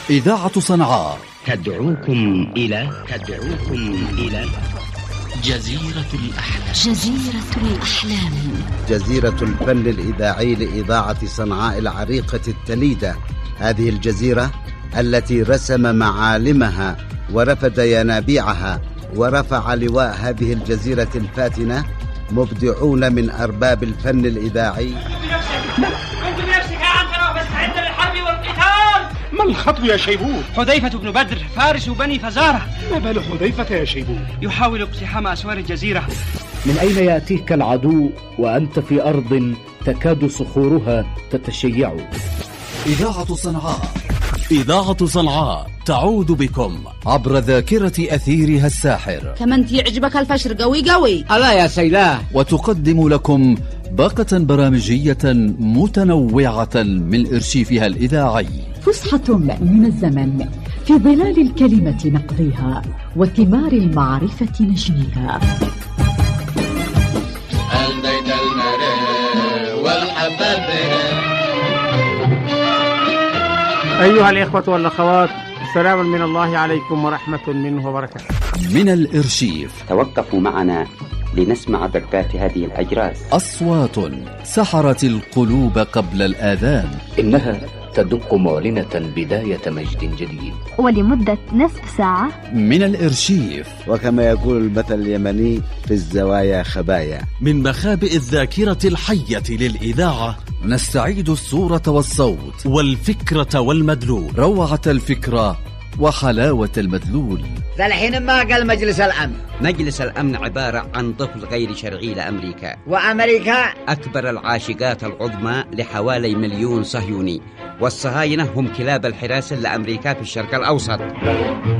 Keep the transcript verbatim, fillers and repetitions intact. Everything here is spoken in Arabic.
إذاعة صنعاء تدعوكم إلى تدعوكم إلى جزيرة الأحلام. جزيرة الأحلام، جزيرة الفن الإذاعي لإذاعة صنعاء العريقة التليدة. هذه الجزيرة التي رسم معالمها ورفد ينابيعها ورفع لواء هذه الجزيرة الفاتنة مبدعون من أرباب الفن الإذاعي. كنت بنفسك يا عنترة واستعد للحرب والقتال. ما الخطب يا شيبوت؟ حذيفة بن بدر فارس بني فزارة. ما بال حذيفة يا شيبوت؟ يحاول اقتحام أسوار الجزيرة. من أين يأتيك العدو وأنت في أرض تكاد صخورها تتشيع؟ إذاعة صنعاء إذاعة صنعاء تعود بكم عبر ذاكرة أثيرها الساحر. كمان يعجبك الفشر قوي قوي. الله يا سيلاه. وتقدم لكم باقة برامجية متنوعة من إرشيفها الإذاعي. فسحة من الزمن في ظلال الكلمة نقضيها وثمار المعرفة نجنيها. البيت المرء والحباب. أيها الإخوة والأخوات، سلام من الله عليكم ورحمة منه وبركاته. من الإرشيف توقفوا معنا لنسمع دقات هذه الأجراس. أصوات سحرت القلوب قبل الآذان. إنها تدق معلنة بداية مجد جديد ولمدة نصف ساعة. من الإرشيف، وكما يقول المثل اليمني: في الزوايا خبايا. من مخابئ الذاكرة الحية للإذاعة نستعيد الصورة والصوت والفكرة والمدلول، روعة الفكرة وحلاوة المدلول. ذا الحين ما قال مجلس الأمن. مجلس الأمن عبارة عن طفل غير شرعي لأمريكا، وأمريكا أكبر العاشقات العظمى لحوالي مليون صهيوني، والصهاينة هم كلاب الحراسة لأمريكا في الشرق الأوسط.